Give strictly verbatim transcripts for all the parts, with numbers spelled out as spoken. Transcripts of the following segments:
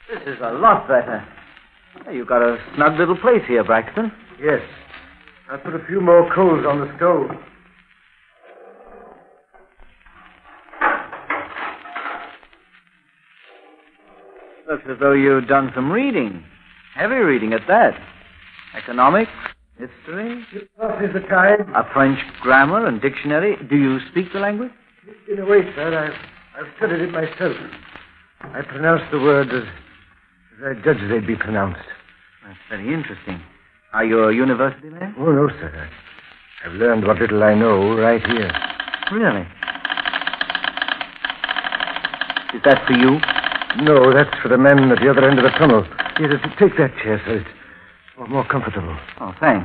This is a lot better. You've got a snug little place here, Braxton. Yes. I put a few more coals on the stove. Looks as though you've done some reading. Heavy reading at that. Economics, history. Passes the time. A French grammar and dictionary. Do you speak the language? In a way, sir. I've, I've studied it myself. I pronounce the words as, as I judge they'd be pronounced. That's very interesting. Are you a university man? Oh, no, sir. I've learned what little I know right here. Really? Is that for you? No, that's for the men at the other end of the tunnel. Here, take that chair, sir. It's more comfortable. Oh, thanks.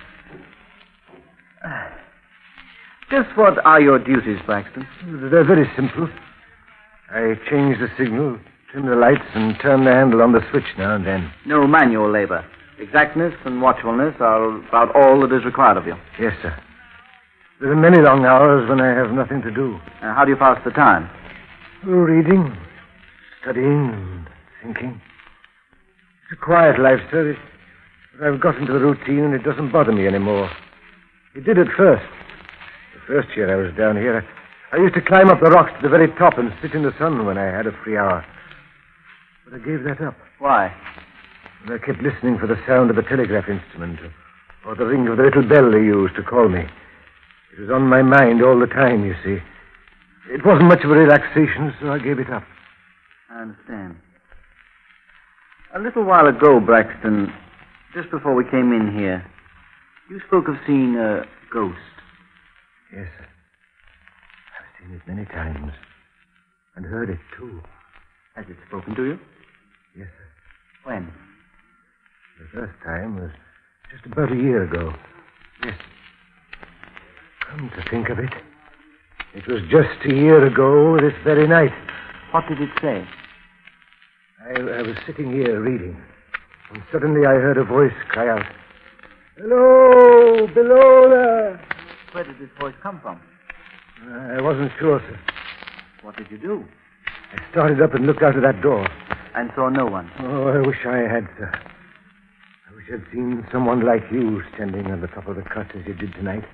Just what are your duties, Braxton? They're very simple. I change the signal, trim the lights, and turn the handle on the switch now and then. No manual labor. Exactness and watchfulness are about all that is required of you. Yes, sir. There are many long hours when I have nothing to do. Uh, how do you pass the time? Oh, reading, studying, and thinking. It's a quiet life, sir. But I've got into the routine, and it doesn't bother me anymore. It did at first. The first year I was down here, I, I used to climb up the rocks to the very top and sit in the sun when I had a free hour. But I gave that up. Why? And I kept listening for the sound of the telegraph instrument, or, or the ring of the little bell they used to call me. It was on my mind all the time, you see. It wasn't much of a relaxation, so I gave it up. I understand. A little while ago, Braxton, just before we came in here, you spoke of seeing a ghost. Yes, sir. I've seen it many times. And heard it, too. Has it spoken to you? Yes, sir. When? The first time was just about a year ago. Yes. Come to think of it, it was just a year ago this very night. What did it say? I, I was sitting here reading, and suddenly I heard a voice cry out, "Hello, below there!" Where did this voice come from? I wasn't sure, sir. What did you do? I started up and looked out of that door. And saw no one? Oh, I wish I had, sir. I wish I'd seen someone like you standing on the top of the cut as you did tonight.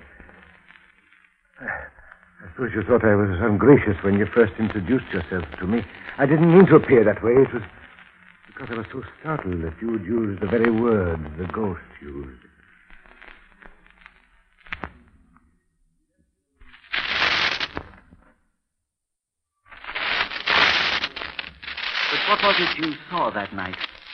I suppose you thought I was ungracious when you first introduced yourself to me. I didn't mean to appear that way. It was because I was so startled that you'd used the very words the ghost used. But what was it you saw that night?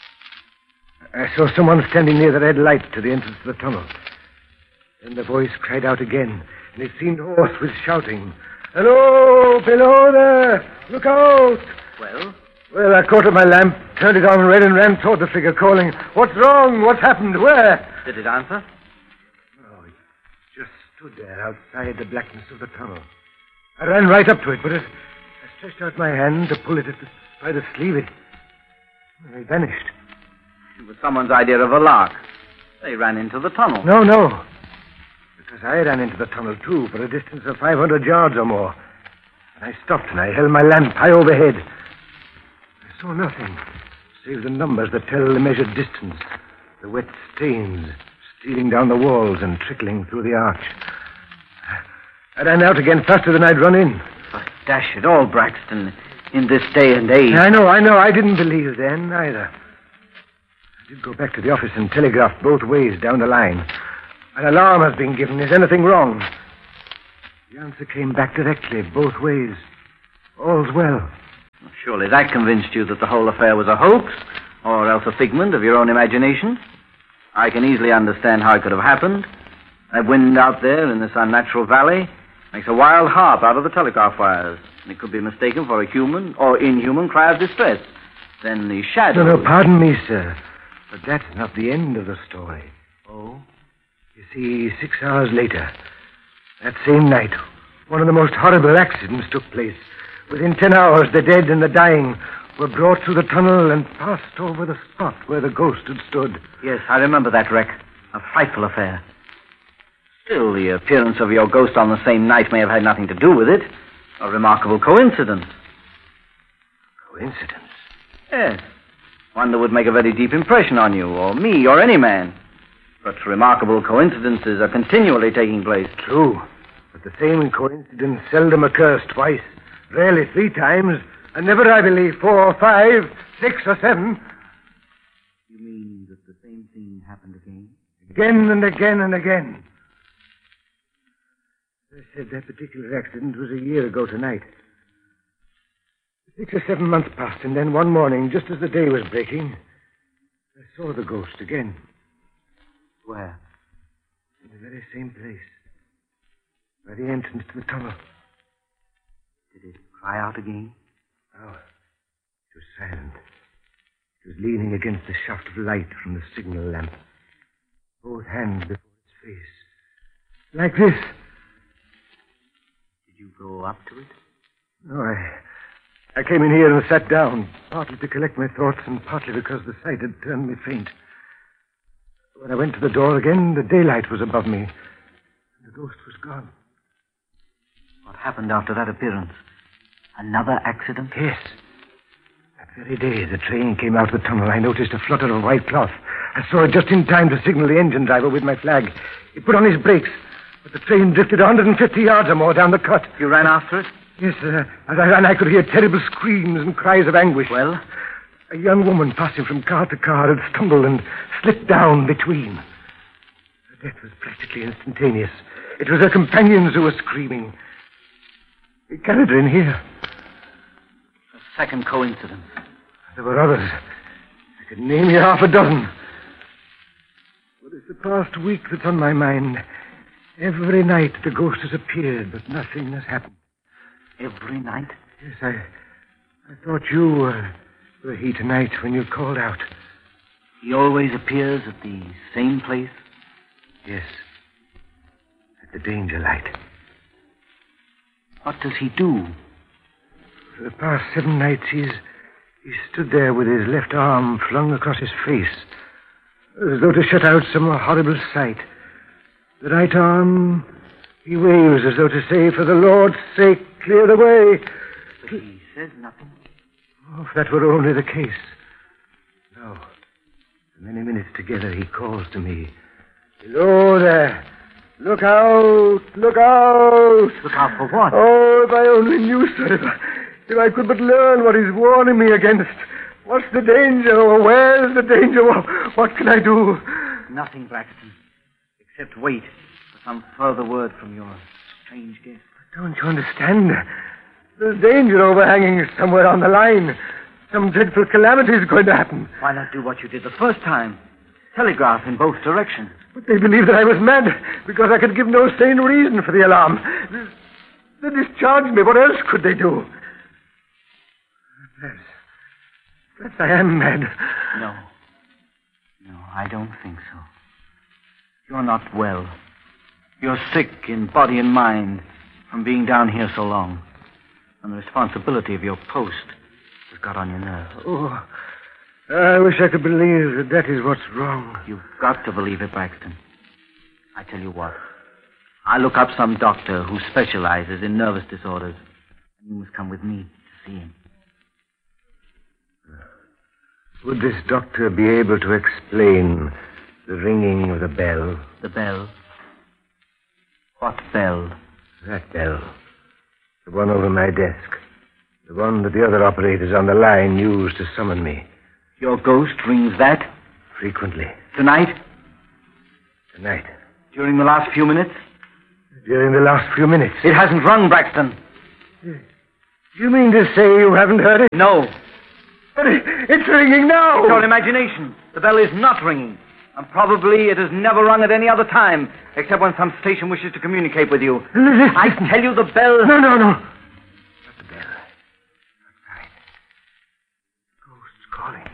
I saw someone standing near the red light to the entrance of the tunnel. Then the voice cried out again, and it seemed hoarse with shouting. "Hello, below there! Look out!" Well? Well, I caught up my lamp, turned it on red, and ran toward the figure, calling, "What's wrong? What's happened? Where?" Did it answer? Oh, it just stood there outside the blackness of the tunnel. I ran right up to it, but as I stretched out my hand to pull it at the, by the sleeve, it, well, it vanished. It was someone's idea of a lark. They ran into the tunnel. No, no. Because I ran into the tunnel, too, for a distance of five hundred yards or more. And I stopped and I held my lamp high overhead. I saw nothing, save the numbers that tell the measured distance. The wet stains stealing down the walls and trickling through the arch. I ran out again faster than I'd run in. But dash it all, Braxton, in this day and age. I know, I know. I didn't believe then, either. I did go back to the office and telegraph both ways down the line. An alarm has been given. Is anything wrong? The answer came back directly, both ways. All's well. Surely that convinced you that the whole affair was a hoax, or else a figment of your own imagination. I can easily understand how it could have happened. That wind out there in this unnatural valley makes a wild harp out of the telegraph wires, and it could be mistaken for a human or inhuman cry of distress. Then the shadow... No, no, pardon me, sir, but that's not the end of the story. Oh? You see, six hours later, that same night, one of the most horrible accidents took place. Within ten hours, the dead and the dying were brought through the tunnel and passed over the spot where the ghost had stood. Yes, I remember that wreck. A frightful affair. Still, the appearance of your ghost on the same night may have had nothing to do with it. A remarkable coincidence. Coincidence? Yes. One that would make a very deep impression on you, or me, or any man. Such remarkable coincidences are continually taking place. True. But the same coincidence seldom occurs twice. Rarely three times. And never, I believe, four, five, six, or seven. You mean that the same thing happened again? Again and again and again. As I said, that particular accident was a year ago tonight. Six or seven months passed, and then one morning, just as the day was breaking, I saw the ghost again. Where? In the very same place. By the entrance to the tunnel. Did it cry out again? Oh, it was silent. It was leaning against the shaft of light from the signal lamp. Both hands before its face. Like this. Did you go up to it? No, I... I came in here and sat down, partly to collect my thoughts and partly because the sight had turned me faint. When I went to the door again, the daylight was above me. The ghost was gone. What happened after that appearance? Another accident? Yes. That very day, the train came out of the tunnel. I noticed a flutter of white cloth. I saw it just in time to signal the engine driver with my flag. He put on his brakes, but the train drifted one hundred fifty yards or more down the cut. You ran after it? Yes, uh, as I ran, I could hear terrible screams and cries of anguish. Well? A young woman passing from car to car had stumbled and slipped down between. Her death was practically instantaneous. It was her companions who were screaming. They carried her in here. A second coincidence. There were others. I could name you half a dozen. But it's the past week that's on my mind. Every night the ghost has appeared, but nothing has happened. Every night? Yes, I... I thought you were, were he tonight when you called out. He always appears at the same place? Yes. At the danger light. What does he do? For the past seven nights, he's... He stood there with his left arm flung across his face, as though to shut out some horrible sight. The right arm, he waves as though to say, for the Lord's sake, clear the way. But he says nothing. Oh, if that were only the case. No. For many minutes together, he calls to me. Below there. Look out! Look out! Look out for what? Oh, if I only knew, sir. If I, if I could but learn what he's warning me against. What's the danger? Or where's the danger? What, what can I do? Nothing, Braxton. Except wait for some further word from your strange guest. Don't you understand? There's danger overhanging somewhere on the line. Some dreadful calamity is going to happen. Why not do what you did the first time? Telegraph in both directions. But they believed that I was mad because I could give no sane reason for the alarm. They discharged me. What else could they do? Perhaps, perhaps I am mad. No. No, I don't think so. You're not well. You're sick in body and mind from being down here so long. And the responsibility of your post has got on your nerves. Oh, I wish I could believe that that is what's wrong. You've got to believe it, Braxton. I tell you what. I'll look up some doctor who specializes in nervous disorders. And you must come with me to see him. Would this doctor be able to explain the ringing of the bell? The bell? What bell? That bell. The one over my desk. The one that the other operators on the line use to summon me. Your ghost rings that? Frequently. Tonight? Tonight. During the last few minutes? During the last few minutes. It hasn't rung, Braxton. You mean to say you haven't heard it? No. But it, it's ringing now. It's your imagination. The bell is not ringing. And probably it has never rung at any other time, except when some station wishes to communicate with you. Listen. I tell you the bell... No, no, no. Not the bell. Outside. Ghosts calling.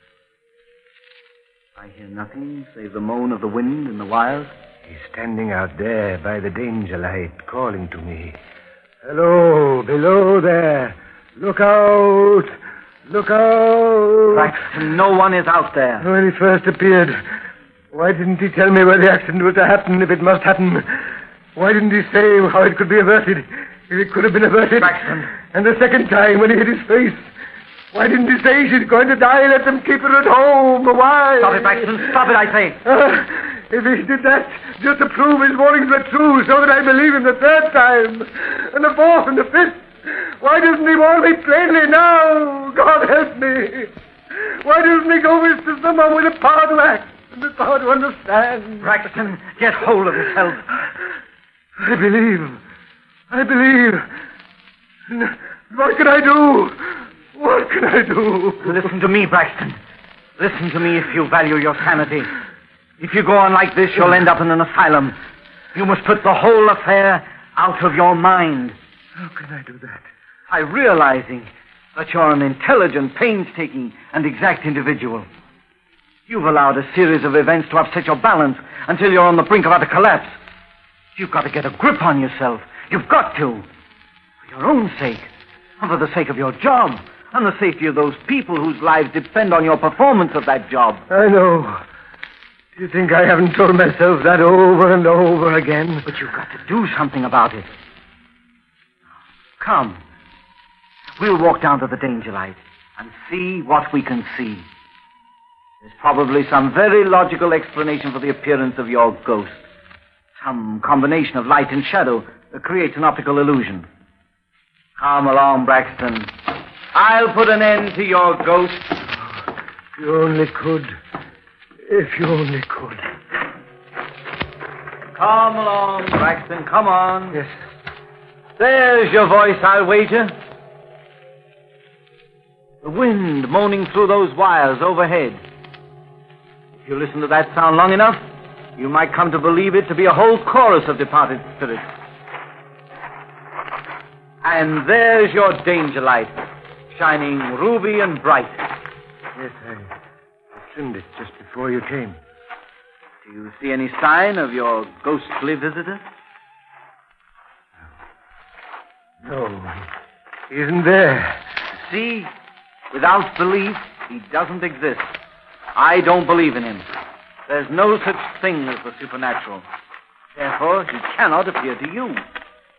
I hear nothing save the moan of the wind in the wires. He's standing out there by the danger light, calling to me. Hello, below there. Look out. Look out. Braxton, no one is out there. When he first appeared, why didn't he tell me where the accident was to happen if it must happen? Why didn't he say how it could be averted if it could have been averted? Braxton. And the second time when he hit his face. Why didn't he say she's going to die? Let them keep her at home. Why? Stop it, Braxton. Stop it, I say. Uh, if he did that just to prove his warnings were true, so that I believe him the third time, and the fourth and the fifth, why doesn't he warn me plainly now? God help me. Why doesn't he go with to someone with a power to act and the power to understand? Braxton, get hold of yourself. I believe. I believe. What can I do? What can I do? Listen to me, Braxton. Listen to me if you value your sanity. If you go on like this, you'll end up in an asylum. You must put the whole affair out of your mind. How can I do that? By realizing that you're an intelligent, painstaking, and exact individual. You've allowed a series of events to upset your balance until you're on the brink of utter collapse. You've got to get a grip on yourself. You've got to. For your own sake. And for the sake of your job. And the safety of those people whose lives depend on your performance of that job. I know. Do you think I haven't told myself that over and over again? But you've got to do something about it. Come. We'll walk down to the danger light and see what we can see. There's probably some very logical explanation for the appearance of your ghost. Some combination of light and shadow that creates an optical illusion. Come along, Braxton. I'll put an end to your ghost. If you only could. If you only could. Come along, Braxton. Come on. Yes. There's your voice, I'll wager. The wind moaning through those wires overhead. If you listen to that sound long enough, you might come to believe it to be a whole chorus of departed spirits. And there's your danger light, shining ruby and bright. Yes, I, I trimmed it just before you came. Do you see any sign of your ghostly visitor? No, he isn't there. See? Without belief, he doesn't exist. I don't believe in him. There's no such thing as the supernatural. Therefore, he cannot appear to you. This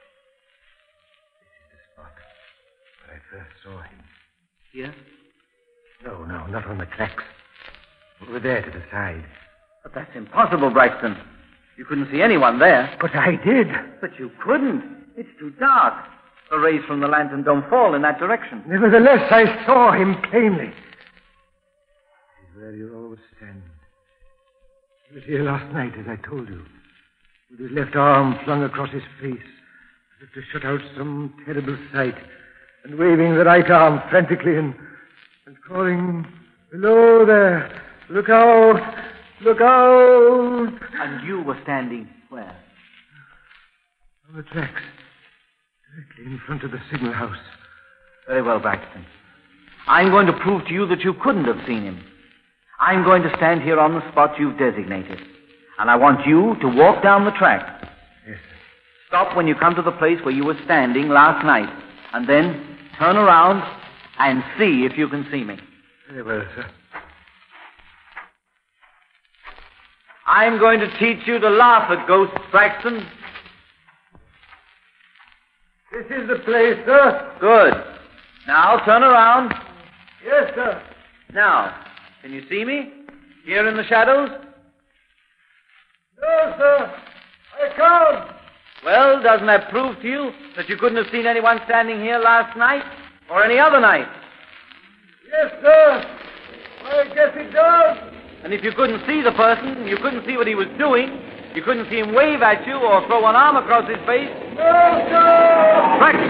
is the spot where I first saw him. Here? No, no, not on the tracks. Over there to the side. But that's impossible, Braxton. You couldn't see anyone there. But I did. But you couldn't. It's too dark. The rays from the lantern don't fall in that direction. Nevertheless, I saw him plainly. This is where you always stand. He was here last night, as I told you, with his left arm flung across his face, as if to shut out some terrible sight, and waving the right arm frantically and, and calling, "Below there! Look out! Look out!" And you were standing where? On the tracks. Directly in front of the signal house. Very well, Braxton. I'm going to prove to you that you couldn't have seen him. I'm going to stand here on the spot you've designated. And I want you to walk down the track. Yes, sir. Stop when you come to the place where you were standing last night. And then turn around and see if you can see me. Very well, sir. I'm going to teach you to laugh at ghosts, Braxton. This is the place, sir. Good. Now turn around. Yes, sir. Now, can you see me? Here in the shadows? No, sir. I can't. Well, doesn't that prove to you that you couldn't have seen anyone standing here last night? Or any other night? Yes, sir. I guess it does. And if you couldn't see the person, you couldn't see what he was doing, you couldn't see him wave at you or throw an arm across his face. No, sir! Braxton!